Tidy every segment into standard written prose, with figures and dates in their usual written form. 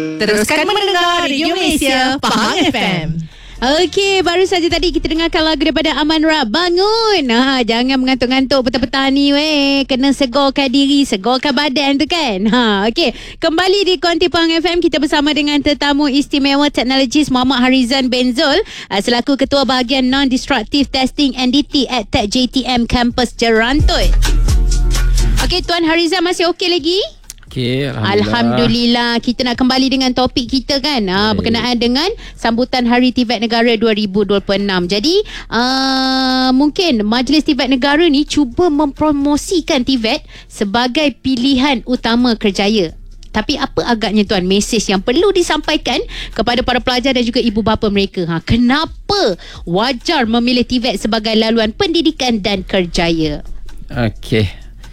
Teruskan mendengar Radio Malaysia Pahang FM. Okey, baru saja tadi kita dengarkan lagu daripada Aman Rap, Bangun. Jangan mengantuk-ngantuk petang-petang ni weh. Kena segorkan diri, segorkan badan tu kan. Okey, kembali di Konti Pahang FM, kita bersama dengan tetamu istimewa teknologis Muhammad Harizan Benzol selaku Ketua Bahagian Non-Destructive Testing NDT at Tech JTM Campus Jerantut. Okey, Tuan Harizan masih okey lagi? Okay, Alhamdulillah. Kita nak kembali dengan topik kita kan, berkenaan dengan sambutan Hari TVET Negara 2026. Jadi mungkin Majlis TVET Negara ni cuba mempromosikan TVET sebagai pilihan utama kerjaya. Tapi apa agaknya tuan, mesej yang perlu disampaikan kepada para pelajar dan juga ibu bapa mereka? Kenapa wajar memilih TVET sebagai laluan pendidikan dan kerjaya? Okey.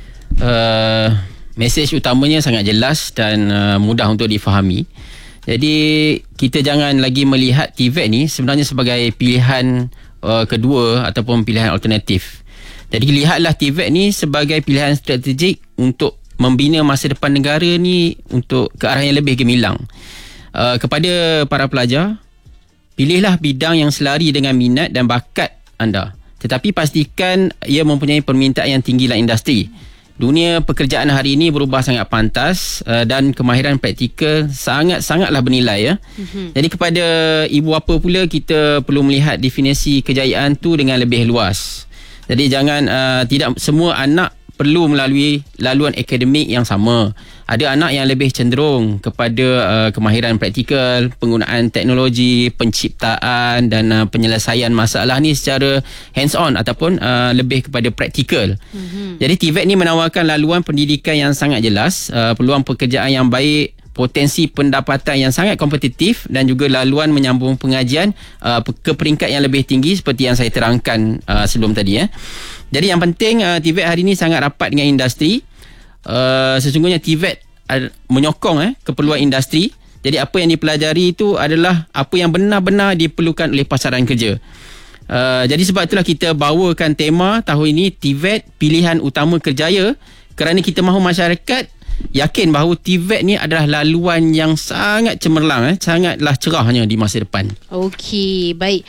Mesej utamanya sangat jelas dan mudah untuk difahami. Jadi kita jangan lagi melihat TVET ni sebenarnya sebagai pilihan kedua ataupun pilihan alternatif. Jadi lihatlah TVET ni sebagai pilihan strategik untuk membina masa depan negara ni untuk ke arah yang lebih gemilang. Kepada para pelajar, pilihlah bidang yang selari dengan minat dan bakat anda. Tetapi pastikan ia mempunyai permintaan yang tinggi dalam industri. Dunia pekerjaan hari ini berubah sangat pantas dan kemahiran praktikal sangatlah bernilai ya. Jadi kepada ibu bapa pula, kita perlu melihat definisi kejayaan tu dengan lebih luas. Jadi jangan tidak semua anak perlu melalui laluan akademik yang sama. Ada anak yang lebih cenderung kepada kemahiran praktikal, penggunaan teknologi, penciptaan dan penyelesaian masalah ni secara hands-on ataupun lebih kepada praktikal. Jadi TVET ni menawarkan laluan pendidikan yang sangat jelas, peluang pekerjaan yang baik, potensi pendapatan yang sangat kompetitif dan juga laluan menyambung pengajian ke peringkat yang lebih tinggi seperti yang saya terangkan sebelum tadi. Jadi yang penting TVET hari ini sangat rapat dengan industri. Sesungguhnya TVET menyokong keperluan industri. Jadi apa yang dipelajari itu adalah apa yang benar-benar diperlukan oleh pasaran kerja. Jadi sebab itulah kita bawakan tema tahun ini TVET Pilihan Utama Kerjaya, kerana kita mahu masyarakat yakin bahawa TVET ni adalah laluan yang sangat cemerlang, sangatlah cerahnya di masa depan. Okey, baik.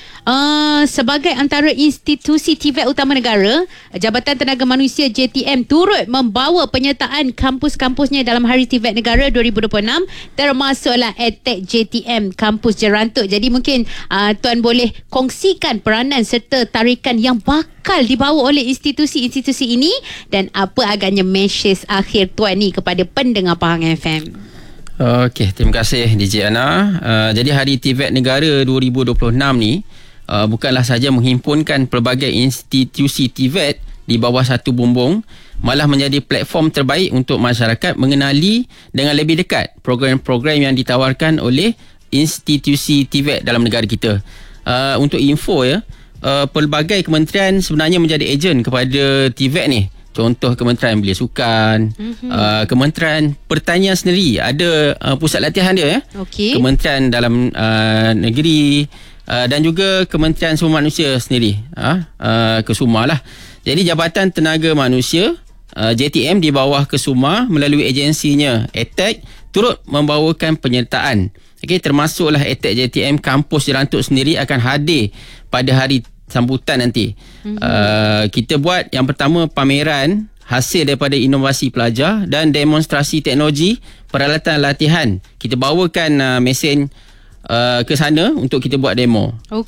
Sebagai antara institusi TVET utama negara, Jabatan Tenaga Manusia JTM turut membawa penyertaan kampus-kampusnya dalam Hari TVET Negara 2026, termasuklah EdTech JTM Kampus Jerantut. Jadi mungkin tuan boleh kongsikan peranan serta tarikan yang bakal dibawa oleh institusi-institusi ini dan apa agaknya mesej akhir tuan ni kepada pendengar Pahang FM. Okey, terima kasih DJ Ana. Jadi Hari TVET Negara 2026 ni bukanlah sahaja menghimpunkan pelbagai institusi TVET di bawah satu bumbung, malah menjadi platform terbaik untuk masyarakat mengenali dengan lebih dekat program-program yang ditawarkan oleh institusi TVET dalam negara kita. Untuk info pelbagai kementerian sebenarnya menjadi ejen kepada TVET ni. Contoh Kementerian Belia Sukan, Kementerian Pertanian sendiri ada pusat latihan dia Kementerian Dalam Negeri dan juga Kementerian Sumber Manusia sendiri, Kesuma lah. Jadi Jabatan Tenaga Manusia JTM di bawah Kesuma melalui agensinya EdTech turut membawakan penyertaan. Termasuklah EdTech JTM Kampus Jerantut sendiri akan hadir pada hari sambutan nanti. Kita buat yang pertama pameran hasil daripada inovasi pelajar dan demonstrasi teknologi peralatan latihan. Kita bawakan mesin ke sana untuk kita buat demo.